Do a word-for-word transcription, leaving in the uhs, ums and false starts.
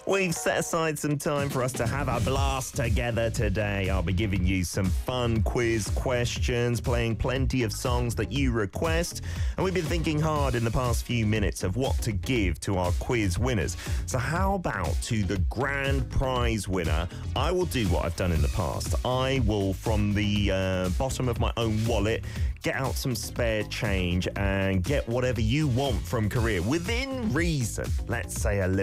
We've set aside some time for us to have a blast together today. I'll be giving you some fun quiz questions, playing plenty of songs that you request, and we've been thinking hard in the past few minutes of what to give to our quiz winners. So how about to the grand prize winner? I will do what I've done in the past. I will, from the uh, bottom of my own wallet, get out some spare change and get whatever you want from Korea within reason. Let's say a little